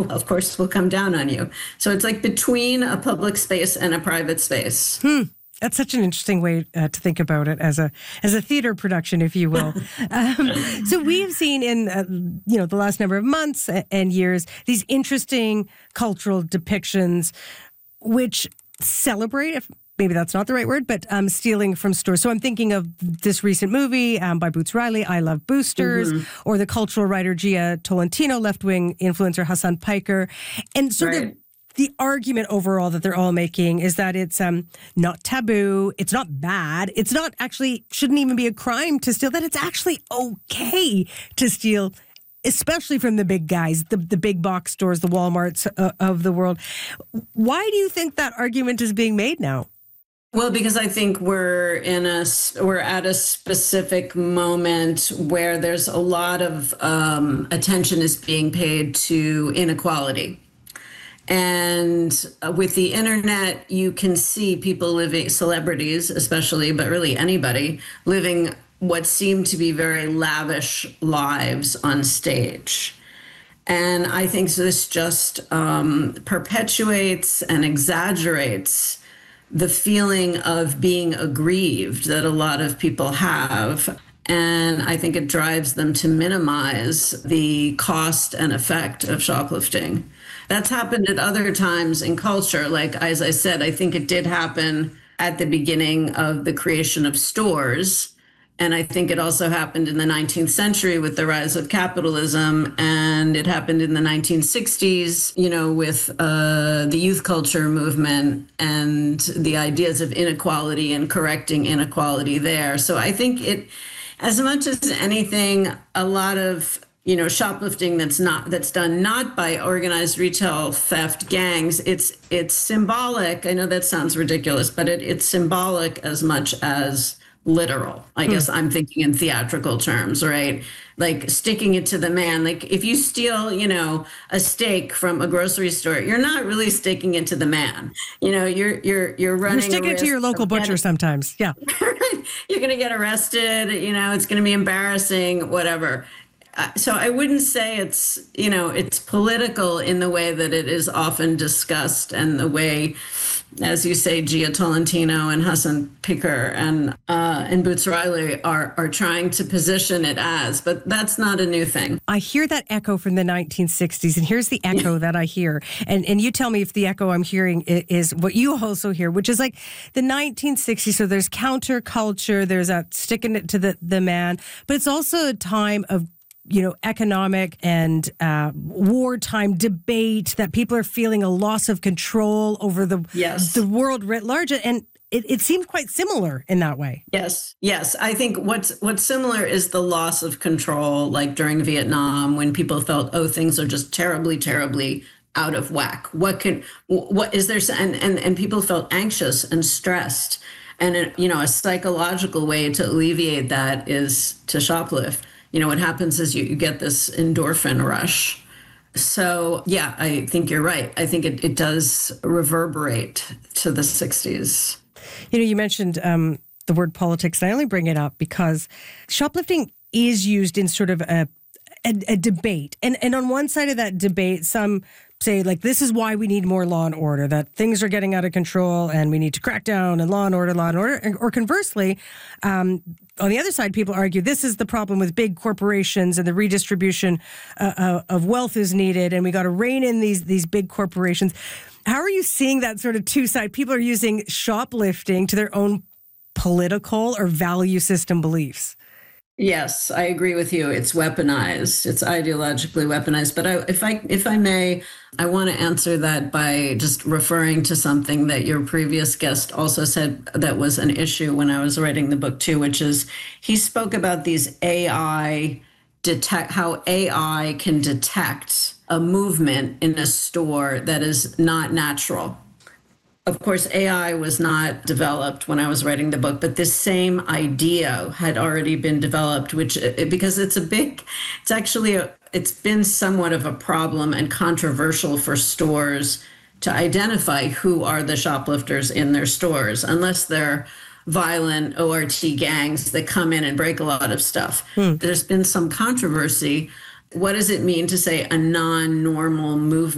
of course, will come down on you. So it's like between a public space and a private space. That's such an interesting way to think about it as a theater production, if you will. So we have seen in the last number of months and years these interesting cultural depictions, which celebrate, if maybe that's not the right word, but stealing from stores. So I'm thinking of this recent movie by Boots Riley, I Love Boosters, or the cultural writer Gia Tolentino, left-wing influencer Hassan Piker, and sort of the argument overall that they're all making is that it's not taboo, it's not bad, it's not actually, shouldn't even be a crime to steal, that it's actually okay to steal, especially from the big guys, the big box stores, the Walmarts of the world. Why do you think that argument is being made now? Well, because I think we're at a specific moment where there's a lot of attention is being paid to inequality. And with the internet, you can see people living, celebrities especially, but really anybody, living what seem to be very lavish lives on stage. And I think this just perpetuates and exaggerates the feeling of being aggrieved that a lot of people have. And I think it drives them to minimize the cost and effect of shoplifting. That's happened at other times in culture. Like, as I said, I think it did happen at the beginning of the creation of stores. And I think it also happened in the 19th century with the rise of capitalism. And it happened in the 1960s, with the youth culture movement and the ideas of inequality and correcting inequality there. So I think it, as much as anything, a lot of shoplifting that's done not by organized retail theft gangs, it's symbolic. I know that sounds ridiculous, but it's symbolic as much as literal. I guess I'm thinking in theatrical terms, right? Like sticking it to the man. Like if you steal, a steak from a grocery store, you're not really sticking it to the man. You're running. You're sticking it to your local butcher sometimes. Yeah. You're going to get arrested. It's going to be embarrassing, whatever. So I wouldn't say it's political in the way that it is often discussed, and the way, as you say, Gia Tolentino and Hassan Piker and Boots Riley are trying to position it as, but that's not a new thing. I hear that echo from the 1960s, and here's the echo that I hear. And you tell me if the echo I'm hearing is what you also hear, which is like the 1960s. So there's counterculture, there's that sticking it to the man, but it's also a time of economic and wartime debate, that people are feeling a loss of control over the world writ large. And it seems quite similar in that way. Yes. I think what's similar is the loss of control, like during Vietnam, when people felt, things are just terribly, terribly out of whack. What is there? And people felt anxious and stressed. And, a psychological way to alleviate that is to shoplift. What happens is you get this endorphin rush. So, yeah, I think you're right. I think it does reverberate to the 60s. You mentioned the word politics, and I only bring it up because shoplifting is used in sort of a debate. And on one side of that debate, some say, like, this is why we need more law and order, that things are getting out of control and we need to crack down and law and order. Or conversely, on the other side, people argue this is the problem with big corporations and the redistribution of wealth is needed, and we got to rein in these big corporations. How are you seeing that sort of two-side? People are using shoplifting to their own political or value system beliefs. Yes, I agree with you. It's weaponized. It's ideologically weaponized. But if I may, I want to answer that by just referring to something that your previous guest also said that was an issue when I was writing the book too, which is he spoke about these how AI can detect a movement in a store that is not natural. Of course, AI was not developed when I was writing the book, but this same idea had already been developed, because it's been somewhat of a problem and controversial for stores to identify who are the shoplifters in their stores, unless they're violent ORT gangs that come in and break a lot of stuff. There's been some controversy. What does it mean to say a non-normal movement?